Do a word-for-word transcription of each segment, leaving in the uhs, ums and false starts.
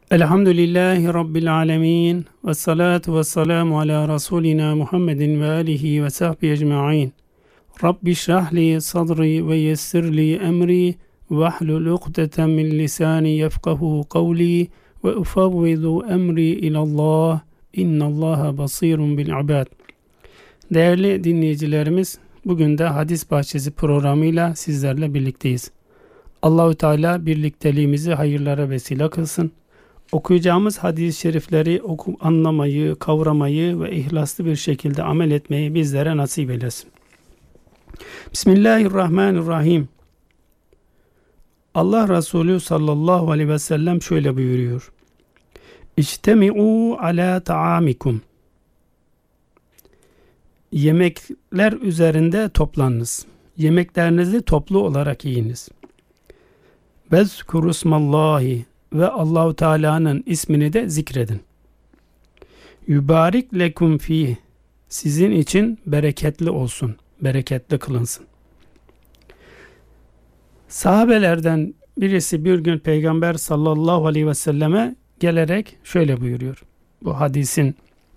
Elhamdülillahi Rabbil alemin. Ve salatu ve selamu ala Resulina Muhammedin ve alihi ve sahbihi ecma'in. Rabbi şrahli sadri ve yessirli emri ve ahlul uqdeten min lisani yefkahu kavli ve ufavvidu emri ilallah. İnnallaha basirun bil ibad. Değerli dinleyicilerimiz, bugün de Hadis Bahçesi programıyla sizlerle birlikteyiz. Allahu Teala birlikteliğimizi hayırlara vesile kılsın. Okuyacağımız hadis-i şerifleri oku, anlamayı, kavramayı ve ihlaslı bir şekilde amel etmeyi bizlere nasip eylesin. Bismillahirrahmanirrahim. Allah Resulü sallallahu aleyhi ve sellem şöyle buyuruyor. İçtemi'u ala ta'amikum. Yemekler üzerinde toplanınız. Yemeklerinizi toplu olarak yiyiniz. Vezkurusmallahi ve Allahu Teala'nın ismini de zikredin. Yubarik lekum fih. Sizin için bereketli olsun, bereketli kılınsın. Sahabelerden birisi bir gün Peygamber sallallahu aleyhi ve selleme gelerek şöyle buyuruyor. Bu hadisin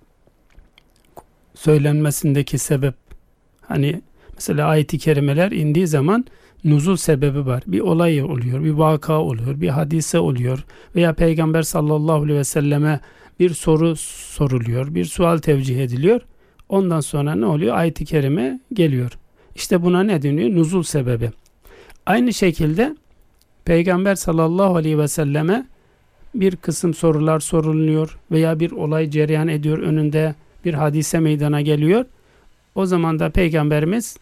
söylenmesindeki sebep, hani mesela ayet-i kerimeler indiği zaman nuzul sebebi var. Bir olay oluyor, bir vaka oluyor, bir hadise oluyor veya Peygamber sallallahu aleyhi ve selleme bir soru soruluyor, bir sual tevcih ediliyor. Ondan sonra ne oluyor? Ayet-i kerime geliyor. İşte buna ne deniyor? Nuzul sebebi. Aynı şekilde Peygamber sallallahu aleyhi ve selleme bir kısım sorular soruluyor veya bir olay cereyan ediyor, önünde bir hadise meydana geliyor. O zaman da Peygamberimiz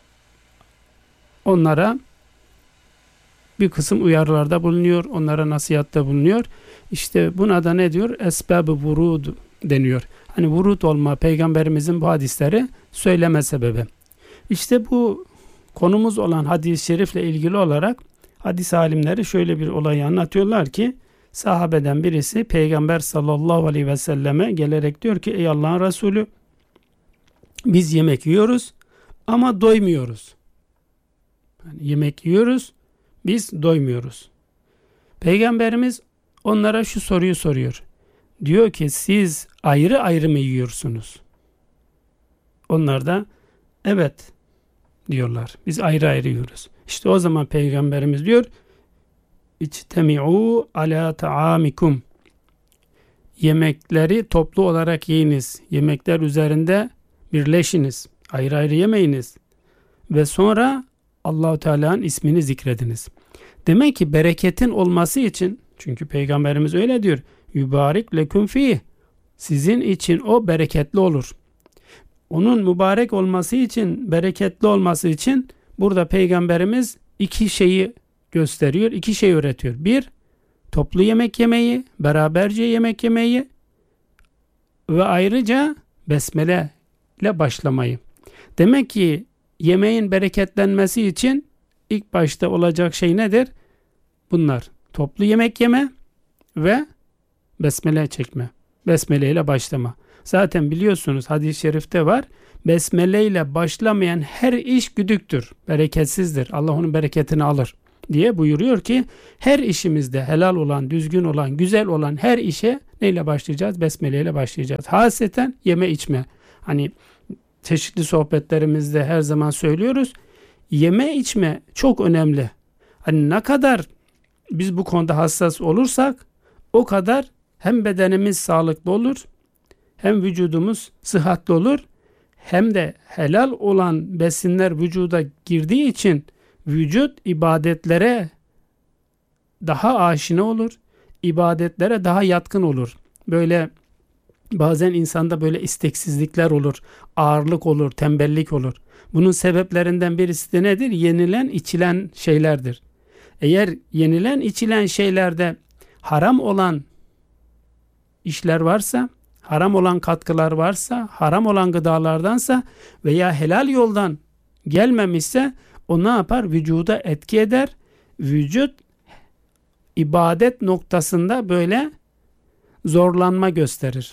onlara bir kısım uyarılarda bulunuyor, onlara nasihatte bulunuyor. İşte buna da ne diyor? Esbab-ı vurud deniyor. Hani vurud olma, Peygamberimizin bu hadisleri söyleme sebebi. İşte bu konumuz olan hadis-i şerifle ilgili olarak hadis alimleri şöyle bir olayı anlatıyorlar ki, sahabeden birisi Peygamber sallallahu aleyhi ve selleme gelerek diyor ki, ey Allah'ın Resulü, biz yemek yiyoruz ama doymuyoruz. Yani yemek yiyoruz, biz doymuyoruz. Peygamberimiz onlara şu soruyu soruyor. Diyor ki, siz ayrı ayrı mı yiyorsunuz? Onlar da evet diyorlar. Biz ayrı ayrı yiyoruz. İşte o zaman Peygamberimiz diyor, İçtemi'u ala ta'amikum. Yemekleri toplu olarak yiyiniz. Yemekler üzerinde birleşiniz. Ayrı ayrı yemeyiniz. Ve sonra Allah-u Teala'nın ismini zikrediniz. Demek ki bereketin olması için, çünkü Peygamberimiz öyle diyor, yubarik leküm fih. Sizin için o bereketli olur. Onun mübarek olması için, bereketli olması için burada Peygamberimiz iki şeyi gösteriyor, iki şey öğretiyor. Bir, toplu yemek yemeyi, beraberce yemek yemeyi ve ayrıca besmele ile başlamayı. Demek ki yemeğin bereketlenmesi için ilk başta olacak şey nedir? Bunlar. Toplu yemek yeme ve besmele çekme. Besmele ile başlama. Zaten biliyorsunuz hadis-i şerifte var. Besmele ile başlamayan her iş güdüktür, bereketsizdir. Allah onun bereketini alır diye buyuruyor ki, her işimizde helal olan, düzgün olan, güzel olan her işe neyle başlayacağız? Besmele ile başlayacağız. Haseten yeme içme. Hani çeşitli sohbetlerimizde her zaman söylüyoruz. Yeme içme çok önemli. Hani ne kadar biz bu konuda hassas olursak o kadar hem bedenimiz sağlıklı olur, hem vücudumuz sıhhatli olur, hem de helal olan besinler vücuda girdiği için vücut ibadetlere daha aşina olur, ibadetlere daha yatkın olur. Böyle bazen insanda böyle isteksizlikler olur, ağırlık olur, tembellik olur. Bunun sebeplerinden birisi de nedir? Yenilen, içilen şeylerdir. Eğer yenilen, içilen şeylerde haram olan işler varsa, haram olan katkılar varsa, haram olan gıdalardansa veya helal yoldan gelmemişse, o ne yapar? Vücuda etki eder. Vücut ibadet noktasında böyle zorlanma gösterir.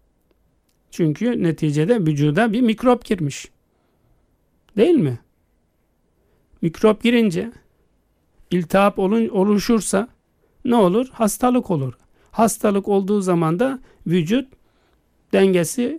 Çünkü neticede vücuda bir mikrop girmiş. Değil mi? Mikrop girince, iltihap oluşursa ne olur? Hastalık olur. Hastalık olduğu zaman da vücut dengesi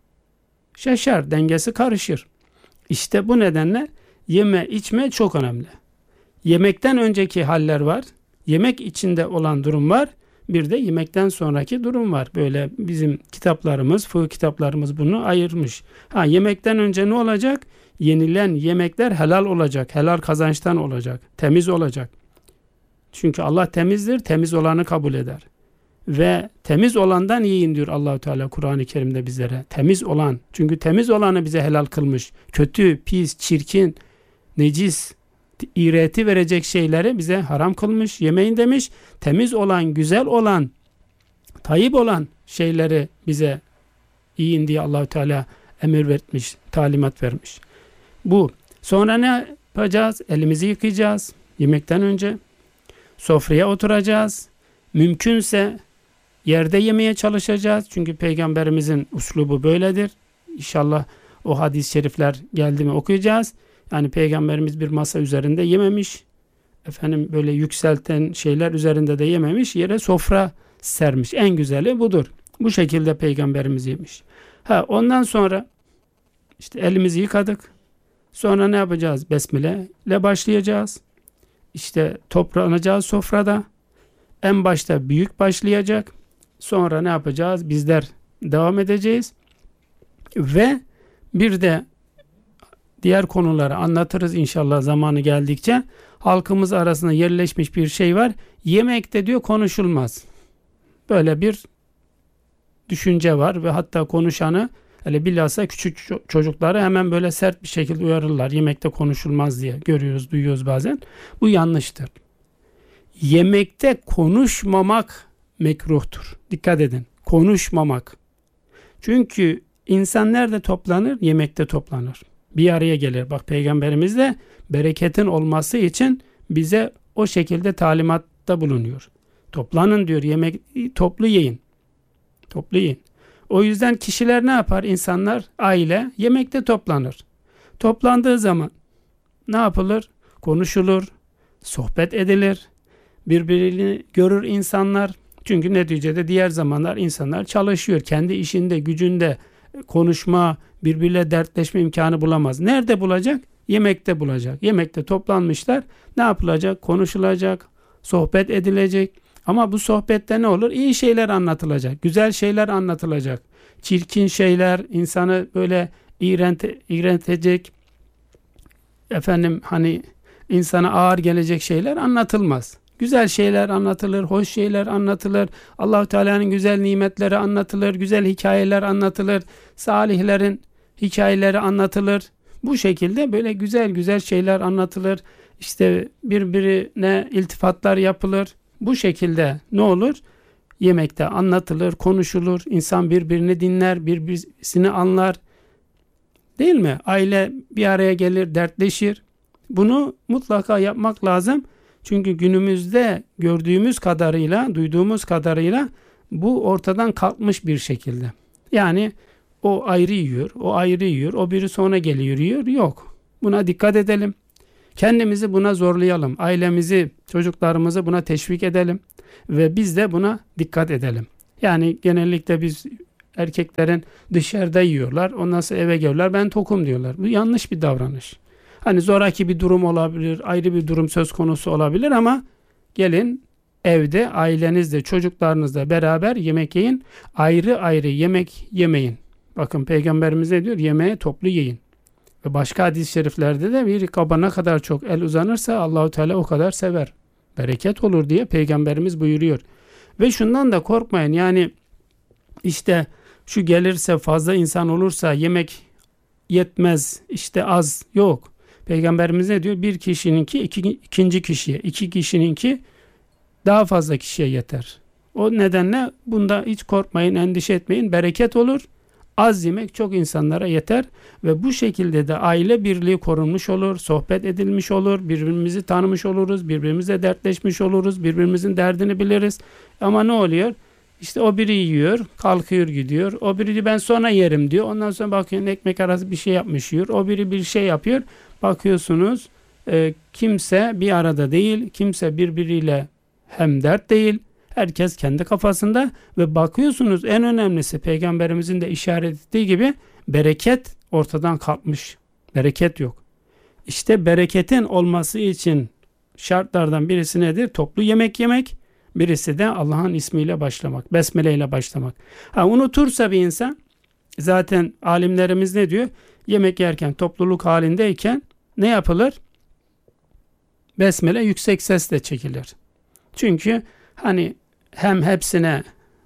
şaşar, dengesi karışır. İşte bu nedenle yeme içme çok önemli. Yemekten önceki haller var. Yemek içinde olan durum var. Bir de yemekten sonraki durum var. Böyle bizim kitaplarımız, fıkıh kitaplarımız bunu ayırmış. Ha, yemekten önce ne olacak? Yenilen yemekler helal olacak. Helal kazançtan olacak. Temiz olacak. Çünkü Allah temizdir. Temiz olanı kabul eder. Ve temiz olandan yiyin diyor Allah-u Teala Kur'an-ı Kerim'de bizlere. Temiz olan. Çünkü temiz olanı bize helal kılmış. Kötü, pis, çirkin, necis, iğreti verecek şeyleri bize haram kılmış. Yemeyin demiş. Temiz olan, güzel olan, tayyip olan şeyleri bize yiyin diye Allah-u Teala emir vermiş, talimat vermiş. Bu. Sonra ne yapacağız? Elimizi yıkayacağız. Yemekten önce. Sofraya oturacağız. Mümkünse yerde yemeye çalışacağız. Çünkü Peygamberimizin uslubu böyledir. İnşallah o hadis-i şerifler geldi mi okuyacağız. Yani Peygamberimiz bir masa üzerinde yememiş. Efendim böyle yükselten şeyler üzerinde de yememiş. Yere sofra sermiş. En güzeli budur. Bu şekilde Peygamberimiz yemiş. Ha, ondan sonra işte elimizi yıkadık. Sonra ne yapacağız? Besmele ile başlayacağız. İşte toplanacağız sofrada. En başta büyük başlayacak. Sonra ne yapacağız? Bizler devam edeceğiz. Ve bir de diğer konuları anlatırız inşallah zamanı geldikçe. Halkımız arasında yerleşmiş bir şey var. Yemekte diyor konuşulmaz. Böyle bir düşünce var ve hatta konuşanı, hele bilhassa küçük çocukları hemen böyle sert bir şekilde uyarırlar. Yemekte konuşulmaz diye görüyoruz, duyuyoruz bazen. Bu yanlıştır. Yemekte konuşmamak mekruhtur. Dikkat edin. Konuşmamak. Çünkü insan nerede toplanır? Yemekte toplanır. Bir araya gelir. Bak Peygamberimiz de bereketin olması için bize o şekilde talimatta bulunuyor. Toplanın diyor. Yemek toplu yiyin. Toplu yiyin. O yüzden kişiler ne yapar? İnsanlar, aile yemekte toplanır. Toplandığı zaman ne yapılır? Konuşulur, sohbet edilir, birbirini görür insanlar. Çünkü neticede diğer zamanlar insanlar çalışıyor. Kendi işinde, gücünde konuşma, birbiriyle dertleşme imkanı bulamaz. Nerede bulacak? Yemekte bulacak. Yemekte toplanmışlar. Ne yapılacak? Konuşulacak, sohbet edilecek. Ama bu sohbette ne olur? İyi şeyler anlatılacak, güzel şeyler anlatılacak. Çirkin şeyler, insanı böyle iğrente, iğrentecek, efendim hani insana ağır gelecek şeyler anlatılmaz. Güzel şeyler anlatılır, hoş şeyler anlatılır. Allah-u Teala'nın güzel nimetleri anlatılır, güzel hikayeler anlatılır, salihlerin hikayeleri anlatılır. Bu şekilde böyle güzel güzel şeyler anlatılır. İşte birbirine iltifatlar yapılır. Bu şekilde ne olur? Yemekte anlatılır, konuşulur, insan birbirini dinler, birbirini anlar. Değil mi? Aile bir araya gelir, dertleşir. Bunu mutlaka yapmak lazım. Çünkü günümüzde gördüğümüz kadarıyla, duyduğumuz kadarıyla bu ortadan kalkmış bir şekilde. Yani o ayrı yiyor, o ayrı yiyor, o biri sonra geliyor yiyor. Yok. Buna dikkat edelim. Kendimizi buna zorlayalım. Ailemizi, çocuklarımızı buna teşvik edelim. Ve biz de buna dikkat edelim. Yani genellikle biz erkeklerin dışarıda yiyorlar. Ondan sonra eve geliyorlar. Ben tokum diyorlar. Bu yanlış bir davranış. Hani zoraki bir durum olabilir. Ayrı bir durum söz konusu olabilir ama gelin evde ailenizle, çocuklarınızla beraber yemek yiyin. Ayrı ayrı yemek yemeyin. Bakın Peygamberimiz ne diyor? Yemeğe toplu yiyin. Ve başka hadis-i şeriflerde de bir kaba ne kadar çok el uzanırsa Allahu Teala o kadar sever. Bereket olur diye Peygamberimiz buyuruyor. Ve şundan da korkmayın. Yani işte şu gelirse, fazla insan olursa yemek yetmez, işte az, yok. Peygamberimiz ne diyor? Bir kişininki iki, ikinci kişiye, iki kişininki daha fazla kişiye yeter. O nedenle bunda hiç korkmayın, endişe etmeyin. Bereket olur. Az yemek çok insanlara yeter ve bu şekilde de aile birliği korunmuş olur, sohbet edilmiş olur, birbirimizi tanımış oluruz, birbirimizle dertleşmiş oluruz, birbirimizin derdini biliriz. Ama ne oluyor? İşte o biri yiyor, kalkıyor gidiyor. O biri ben sonra yerim diyor. Ondan sonra bakıyorsun ekmek arası bir şey yapmış yiyor. O biri bir şey yapıyor. Bakıyorsunuz e, kimse bir arada değil, kimse birbiriyle hem dert değil, Herkes kendi kafasında ve bakıyorsunuz en önemlisi Peygamberimizin de işaret ettiği gibi bereket ortadan kalkmış. Bereket yok. İşte bereketin olması için şartlardan birisi nedir? Toplu yemek yemek. Birisi de Allah'ın ismiyle başlamak. Besmele ile başlamak. Ha, unutursa bir insan, zaten alimlerimiz ne diyor? Yemek yerken topluluk halindeyken ne yapılır? Besmele yüksek sesle çekilir. Çünkü hani hem hepsine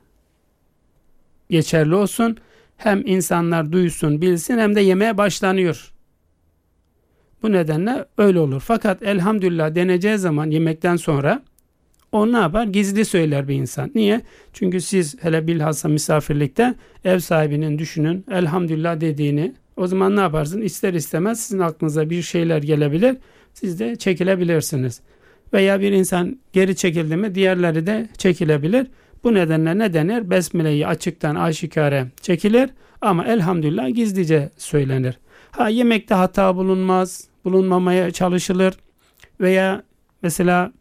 geçerli olsun, hem insanlar duysun, bilsin, hem de yemeğe başlanıyor. Bu nedenle öyle olur. Fakat elhamdülillah deneceği zaman yemekten sonra o ne yapar? Gizli söyler bir insan. Niye? Çünkü siz hele bilhassa misafirlikte ev sahibinin düşünün elhamdülillah dediğini, o zaman ne yaparsın? İster istemez sizin aklınıza bir şeyler gelebilir. Siz de çekilebilirsiniz. Veya bir insan geri çekildi mi diğerleri de çekilebilir. Bu nedenle ne denir? Besmele'yi açıktan aşikare çekilir ama elhamdülillah gizlice söylenir. Ha, yemekte hata bulunmaz, bulunmamaya çalışılır veya mesela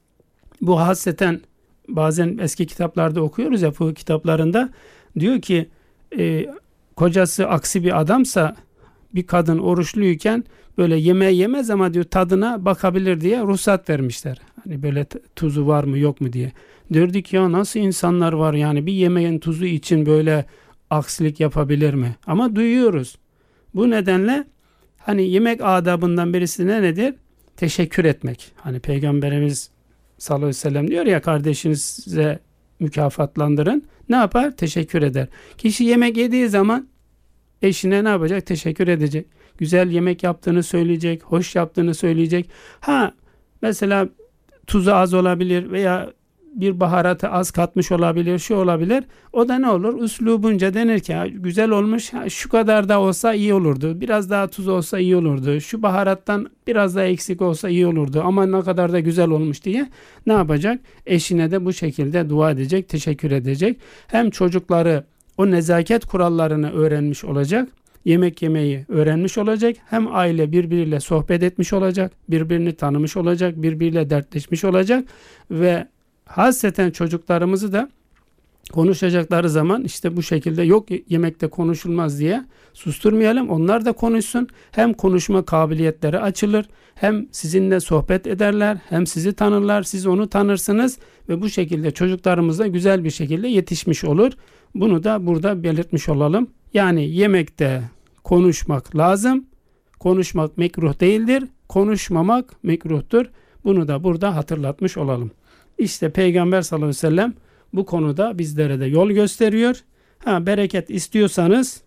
bu hasreten bazen eski kitaplarda okuyoruz ya, fıkıh kitaplarında diyor ki e, kocası aksi bir adamsa bir kadın oruçluyken böyle yemeği yemez ama diyor tadına bakabilir diye ruhsat vermişler. Hani böyle tuzu var mı yok mu diye. Diyorduk ya nasıl insanlar var yani bir yemeğin tuzu için böyle aksilik yapabilir mi? Ama duyuyoruz. Bu nedenle hani yemek adabından birisi ne nedir? Teşekkür etmek. Hani Peygamberimiz sallallahu aleyhi ve sellem diyor ya, kardeşinize mükafatlandırın. Ne yapar? Teşekkür eder. Kişi yemek yediği zaman eşine ne yapacak? Teşekkür edecek. Güzel yemek yaptığını söyleyecek, hoş yaptığını söyleyecek. Ha, mesela tuzu az olabilir veya bir baharatı az katmış olabilir, şu olabilir. O da ne olur? Üslubunca denir ki güzel olmuş, şu kadar da olsa iyi olurdu. Biraz daha tuz olsa iyi olurdu. Şu baharattan biraz daha eksik olsa iyi olurdu. Ama ne kadar da güzel olmuş diye ne yapacak? Eşine de bu şekilde dua edecek, teşekkür edecek. Hem çocukları o nezaket kurallarını öğrenmiş olacak. Yemek yemeyi öğrenmiş olacak. Hem aile birbiriyle sohbet etmiş olacak. Birbirini tanımış olacak. Birbiriyle dertleşmiş olacak. Ve hasreten çocuklarımızı da konuşacakları zaman işte bu şekilde yok yemekte konuşulmaz diye susturmayalım. Onlar da konuşsun. Hem konuşma kabiliyetleri açılır. Hem sizinle sohbet ederler. Hem sizi tanırlar. Siz onu tanırsınız. Ve bu şekilde çocuklarımız da güzel bir şekilde yetişmiş olur. Bunu da burada belirtmiş olalım. Yani yemekte konuşmak lazım. Konuşmak mekruh değildir. Konuşmamak mekruhtur. Bunu da burada hatırlatmış olalım. İşte Peygamber sallallahu aleyhi ve sellem bu konuda bizlere de yol gösteriyor. Ha, bereket istiyorsanız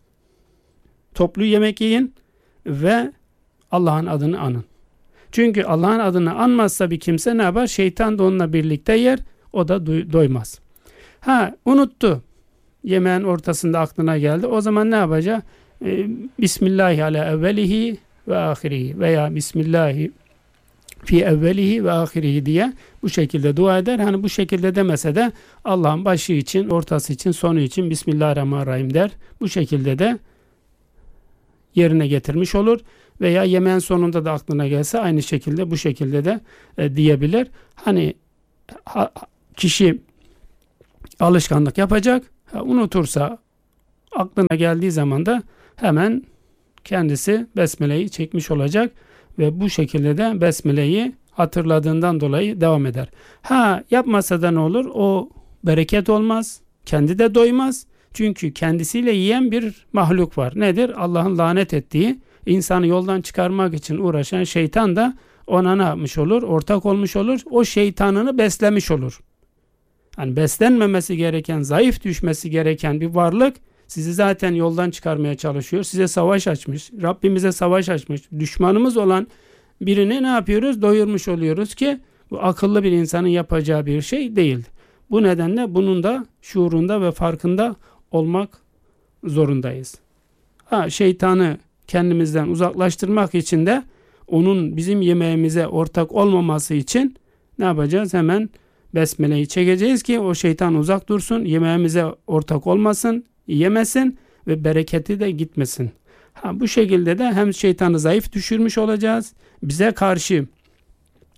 toplu yemek yiyin ve Allah'ın adını anın. Çünkü Allah'ın adını anmazsa bir kimse ne yapar? Şeytan da onunla birlikte yer. O da doymaz. Ha, unuttu. Yemeğin ortasında aklına geldi. O zaman ne yapacak? Ee, Bismillahi ala evvelihi ve ahirihi veya Bismillahi fi evvelihi ve ahirihi diye bu şekilde dua eder. Hani bu şekilde demese de Allah'ın başı için, ortası için, sonu için Bismillahirrahmanirrahim der. Bu şekilde de yerine getirmiş olur. Veya yemeğin sonunda da aklına gelse aynı şekilde bu şekilde de e, diyebilir. Hani ha, kişi alışkanlık yapacak. Ha, unutursa aklına geldiği zaman da hemen kendisi Besmele'yi çekmiş olacak ve bu şekilde de Besmele'yi hatırladığından dolayı devam eder. Ha, yapmasa da ne olur? O bereket olmaz. Kendi de doymaz. Çünkü kendisiyle yiyen bir mahluk var. Nedir? Allah'ın lanet ettiği, insanı yoldan çıkarmak için uğraşan şeytan da ona ne yapmış olur? Ortak olmuş olur. O şeytanını beslemiş olur. Yani beslenmemesi gereken, zayıf düşmesi gereken bir varlık sizi zaten yoldan çıkarmaya çalışıyor. Size savaş açmış. Rabbimize savaş açmış. Düşmanımız olan birini ne yapıyoruz? Doyurmuş oluyoruz ki bu akıllı bir insanın yapacağı bir şey değil. Bu nedenle bunun da şuurunda ve farkında olmak zorundayız. Ha, şeytanı kendimizden uzaklaştırmak için de onun bizim yemeğimize ortak olmaması için ne yapacağız? Hemen Besmele'yi çekeceğiz ki o şeytan uzak dursun, yemeğimize ortak olmasın, yemesin ve bereketi de gitmesin. Ha, bu şekilde de hem şeytanı zayıf düşürmüş olacağız, bize karşı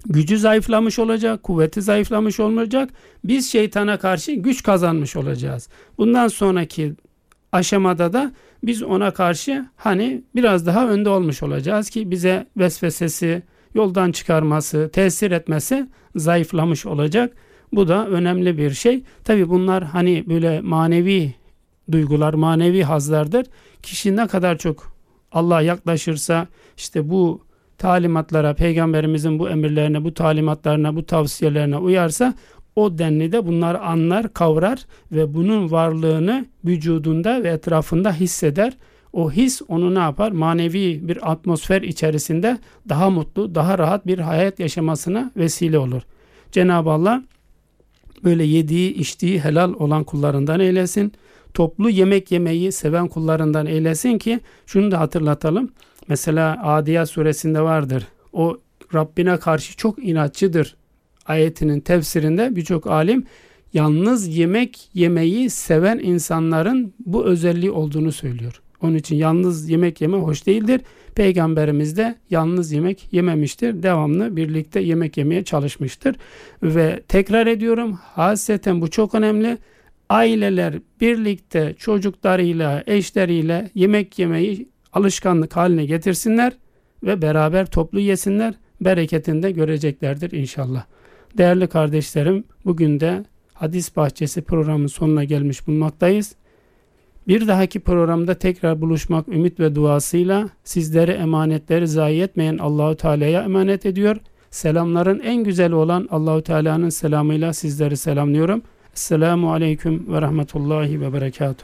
gücü zayıflamış olacak, kuvveti zayıflamış olacak. Biz şeytana karşı güç kazanmış olacağız. Bundan sonraki aşamada da biz ona karşı hani biraz daha önde olmuş olacağız ki bize vesvesesi, yoldan çıkarması, tesir etmesi zayıflamış olacak. Bu da önemli bir şey. Tabii bunlar hani böyle manevi duygular, manevi hazlardır. Kişi ne kadar çok Allah'a yaklaşırsa, işte bu talimatlara, Peygamberimizin bu emirlerine, bu talimatlarına, bu tavsiyelerine uyarsa, o denli de bunları anlar, kavrar ve bunun varlığını vücudunda ve etrafında hisseder. O his onu ne yapar? Manevi bir atmosfer içerisinde daha mutlu, daha rahat bir hayat yaşamasına vesile olur. Cenab-ı Allah böyle yediği, içtiği helal olan kullarından eylesin. Toplu yemek yemeyi seven kullarından eylesin ki, şunu da hatırlatalım. Mesela Adiyat suresinde vardır. O Rabbine karşı çok inatçıdır ayetinin tefsirinde birçok alim yalnız yemek yemeyi seven insanların bu özelliği olduğunu söylüyor. Onun için yalnız yemek yeme hoş değildir. Peygamberimiz de yalnız yemek yememiştir. Devamlı birlikte yemek yemeye çalışmıştır. Ve tekrar ediyorum, hasreten bu çok önemli. Aileler birlikte çocuklarıyla, eşleriyle yemek yemeyi alışkanlık haline getirsinler ve beraber toplu yesinler. Bereketini de göreceklerdir inşallah. Değerli kardeşlerim, bugün de Hadis Bahçesi programının sonuna gelmiş bulunmaktayız. Bir dahaki programda tekrar buluşmak ümit ve duasıyla sizlere emanetleri zayi etmeyen Allahu Teala'ya emanet ediyor. Selamların en güzeli olan Allahu Teala'nın selamıyla sizleri selamlıyorum. Esselamu aleyküm ve rahmetullahi ve berekatuhu.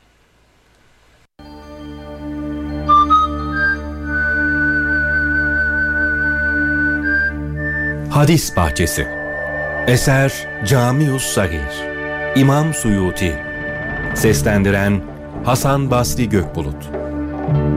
Hadis Bahçesi. Eser Camius Sagir. İmam Suyuti. Seslendiren Hasan Basri Gökbulut.